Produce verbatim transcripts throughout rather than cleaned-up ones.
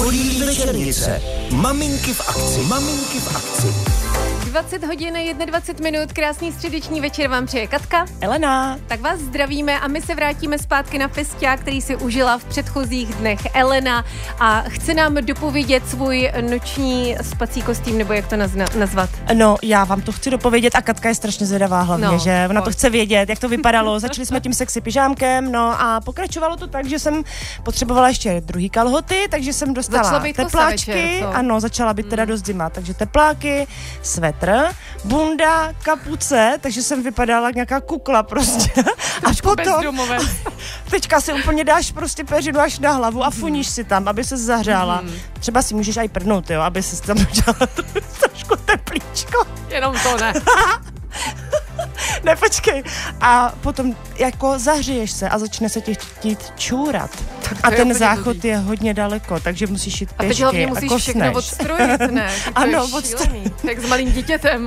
Krokodýlí večernice. Maminky v akci. Maminky v akci. dvacet hodin, dvacet jedna minut, krásný středeční večer vám přeje Katka. Elena. Tak vás zdravíme a my se vrátíme zpátky na festiák, který si užila v předchozích dnech Elena a chce nám dopovědět svůj noční spací kostým, nebo jak to nazna- nazvat. No, já vám to chci dopovědět a Katka je strašně zvědavá hlavně, no, že ona to chce vědět, jak to vypadalo. Začali jsme tím sexy pyžámkem, no a pokračovalo to tak, že jsem potřebovala ještě druhý kalhoty, takže jsem dostala tepláčky. Večer, ano, začala být teda dost zima, takže tepláky, svetr, bunda, kapuce, takže jsem vypadala jak nějaká kukla prostě. A potom teďka si úplně dáš prostě peřinu až na hlavu a funíš si tam, aby se zahřála. Mm. Třeba si můžeš aj prdnout, jo, aby se tam udělala trošku teplíčko. Jenom to ne. Ne, počkej. A potom jako zahřeješ se a začne se tě chtít čůrat. A ten záchod dobrý. Je hodně daleko, takže musíš jít pěšky. A teď hlavně musíš všechno odstrojit, ne? Ano, odstrojit. Jak s malým dítětem.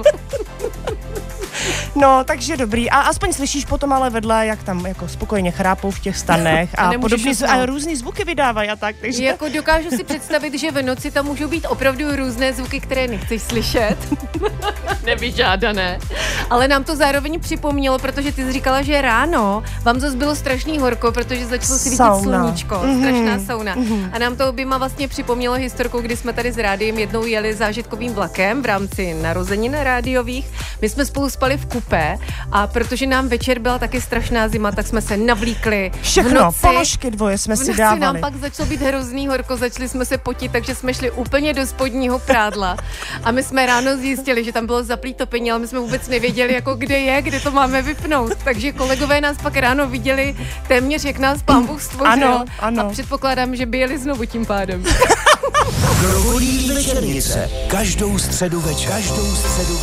No, takže dobrý. A aspoň slyšíš potom ale vedle, jak tam jako spokojeně chrápou v těch stanech a, a podobně a různý zvuky vydávají a tak. Takže... Jako dokážu si představit, že v noci tam můžou být opravdu různé zvuky, které nechceš slyšet. Nevyžádané. Ale nám to zároveň připomnělo, protože ty jsi říkala, že ráno vám zase bylo strašný horko, protože začalo svítit sluníčko. Mm-hmm. Strašná sauna. Mm-hmm. A nám to oběma vlastně připomnělo historku, kdy jsme tady s rádiem jednou jeli zážitkovým vlakem v rámci narozenin rádiových. My jsme spolu spali v kupé a protože nám večer byla taky strašná zima, tak jsme se navlíkli. Všechno, ponožky dvoje jsme si dávali. nám pak začalo být hrozný horko, začali jsme se potit, takže jsme šli úplně do spodního prádla. A my jsme ráno zjistili, že tam bylo zaplý topení, ale my jsme vůbec nevěděli, jako kde je, kde to máme vypnout. Takže kolegové nás pak ráno viděli téměř, jak nás Pán Bůh stvořil. Ano, ano. A předpokládám, že by jeli znovu tím pádem. Krokodýlí večernice. Každou středu večer. Každou středu večer.